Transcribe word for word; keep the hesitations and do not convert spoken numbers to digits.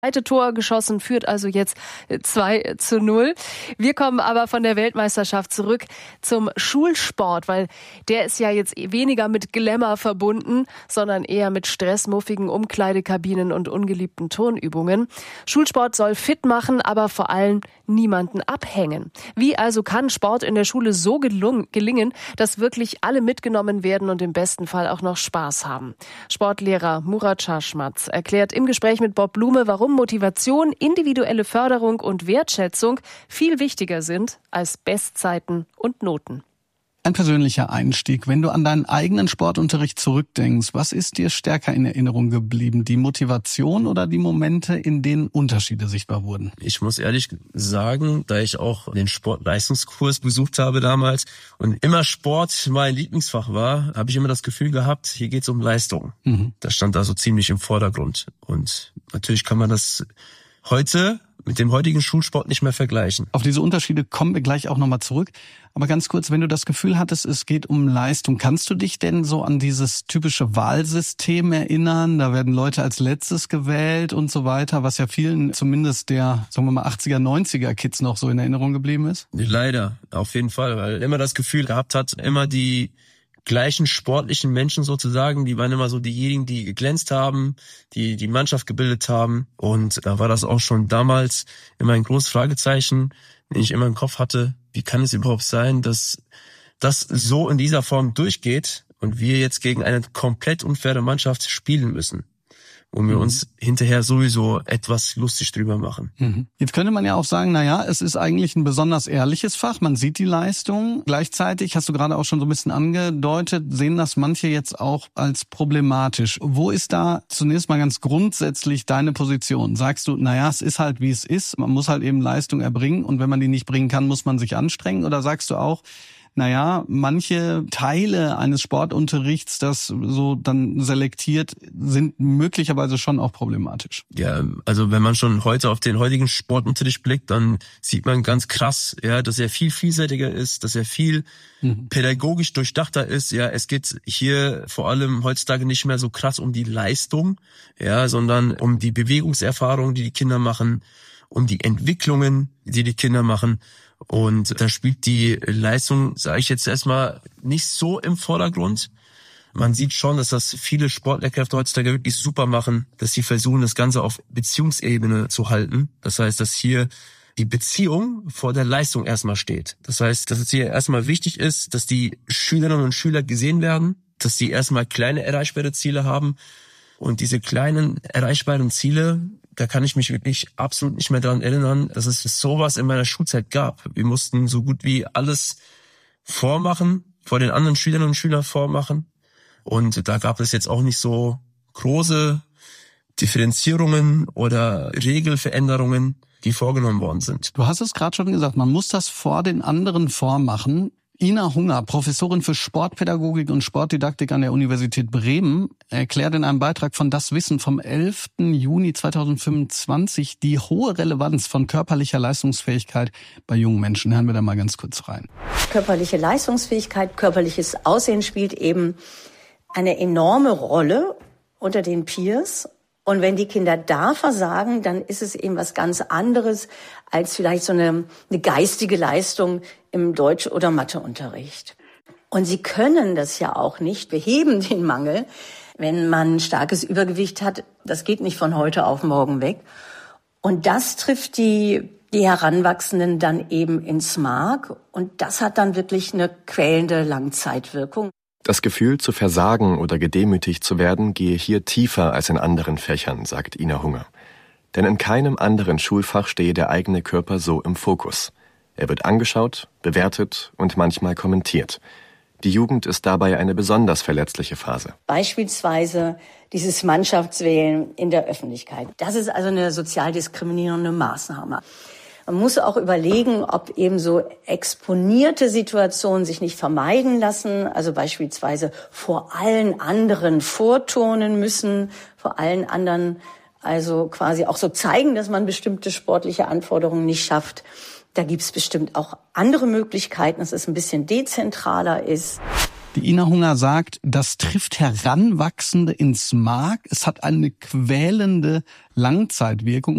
Zweite Tor geschossen, führt also jetzt zwei zu null. Wir kommen aber von der Weltmeisterschaft zurück zum Schulsport, weil der ist ja jetzt weniger mit Glamour verbunden, sondern eher mit stressmuffigen Umkleidekabinen und ungeliebten Turnübungen. Schulsport soll fit machen, aber vor allem niemanden abhängen. Wie also kann Sport in der Schule so gelungen, gelingen, dass wirklich alle mitgenommen werden und im besten Fall auch noch Spaß haben? Sportlehrer Murat Schachmatz erklärt im Gespräch mit Bob Blume, warum Motivation, individuelle Förderung und Wertschätzung viel wichtiger sind als Bestzeiten und Noten. Ein persönlicher Einstieg. Wenn du an deinen eigenen Sportunterricht zurückdenkst, was ist dir stärker in Erinnerung geblieben? Die Motivation oder die Momente, in denen Unterschiede sichtbar wurden? Ich muss ehrlich sagen, da ich auch den Sportleistungskurs besucht habe damals und immer Sport mein Lieblingsfach war, habe ich immer das Gefühl gehabt, hier geht es um Leistung. Mhm. Das stand da so ziemlich im Vordergrund. Und natürlich kann man das heute mit dem heutigen Schulsport nicht mehr vergleichen. Auf diese Unterschiede kommen wir gleich auch nochmal zurück. Aber ganz kurz, wenn du das Gefühl hattest, es geht um Leistung, kannst du dich denn so an dieses typische Wahlsystem erinnern? Da werden Leute als letztes gewählt und so weiter, was ja vielen, zumindest der, sagen wir mal, achtziger, neunziger Kids noch so in Erinnerung geblieben ist? Leider, auf jeden Fall, weil immer das Gefühl gehabt hat, immer die gleichen sportlichen Menschen sozusagen, die waren immer so diejenigen, die geglänzt haben, die die Mannschaft gebildet haben. Und da war das auch schon damals immer ein großes Fragezeichen, den ich immer im Kopf hatte, wie kann es überhaupt sein, dass das so in dieser Form durchgeht und wir jetzt gegen eine komplett unfaire Mannschaft spielen müssen, wo wir mhm. uns hinterher sowieso etwas lustig drüber machen. Mhm. Jetzt könnte man ja auch sagen, na ja, es ist eigentlich ein besonders ehrliches Fach, man sieht die Leistung. Gleichzeitig, hast du gerade auch schon so ein bisschen angedeutet, sehen das manche jetzt auch als problematisch. Wo ist da zunächst mal ganz grundsätzlich deine Position? Sagst du, na ja, es ist halt wie es ist, man muss halt eben Leistung erbringen und wenn man die nicht bringen kann, muss man sich anstrengen? Oder sagst du auch, naja, manche Teile eines Sportunterrichts, das so dann selektiert, sind möglicherweise schon auch problematisch? Ja, also wenn man schon heute auf den heutigen Sportunterricht blickt, dann sieht man ganz krass, ja, dass er viel vielseitiger ist, dass er viel mhm. pädagogisch durchdachter ist. Ja, es geht hier vor allem heutzutage nicht mehr so krass um die Leistung, ja, sondern um die Bewegungserfahrungen, die die Kinder machen, um die Entwicklungen, die die Kinder machen. Und da spielt die Leistung, sage ich jetzt erstmal, nicht so im Vordergrund. Man sieht schon, dass das viele Sportlehrkräfte heutzutage wirklich super machen, dass sie versuchen, das Ganze auf Beziehungsebene zu halten. Das heißt, dass hier die Beziehung vor der Leistung erstmal steht. Das heißt, dass es hier erstmal wichtig ist, dass die Schülerinnen und Schüler gesehen werden, dass sie erstmal kleine erreichbare Ziele haben. Und diese kleinen erreichbaren Ziele, da kann ich mich wirklich absolut nicht mehr daran erinnern, dass es sowas in meiner Schulzeit gab. Wir mussten so gut wie alles vormachen, vor den anderen Schülerinnen und Schülern vormachen. Und da gab es jetzt auch nicht so große Differenzierungen oder Regelveränderungen, die vorgenommen worden sind. Du hast es gerade schon gesagt, man muss das vor den anderen vormachen. Ina Hunger, Professorin für Sportpädagogik und Sportdidaktik an der Universität Bremen, erklärt in einem Beitrag von Das Wissen vom elften Juni zweitausendfünfundzwanzig die hohe Relevanz von körperlicher Leistungsfähigkeit bei jungen Menschen. Hören wir da mal ganz kurz rein. Körperliche Leistungsfähigkeit, körperliches Aussehen spielt eben eine enorme Rolle unter den Peers. Und wenn die Kinder da versagen, dann ist es eben was ganz anderes als vielleicht so eine, eine geistige Leistung im Deutsch- oder Matheunterricht. Und sie können das ja auch nicht beheben, den Mangel, wenn man starkes Übergewicht hat. Das geht nicht von heute auf morgen weg. Und das trifft die, die Heranwachsenden dann eben ins Mark. Und das hat dann wirklich eine quälende Langzeitwirkung. Das Gefühl zu versagen oder gedemütigt zu werden, gehe hier tiefer als in anderen Fächern, sagt Ina Hunger. Denn in keinem anderen Schulfach stehe der eigene Körper so im Fokus. Er wird angeschaut, bewertet und manchmal kommentiert. Die Jugend ist dabei eine besonders verletzliche Phase. Beispielsweise dieses Mannschaftswählen in der Öffentlichkeit. Das ist also eine sozial diskriminierende Maßnahme. Man muss auch überlegen, ob eben so exponierte Situationen sich nicht vermeiden lassen. Also beispielsweise vor allen anderen vorturnen müssen, vor allen anderen also quasi auch so zeigen, dass man bestimmte sportliche Anforderungen nicht schafft. Da gibt's bestimmt auch andere Möglichkeiten, dass es ein bisschen dezentraler ist. Die Ina Hunger sagt, das trifft Heranwachsende ins Mark. Es hat eine quälende Langzeitwirkung.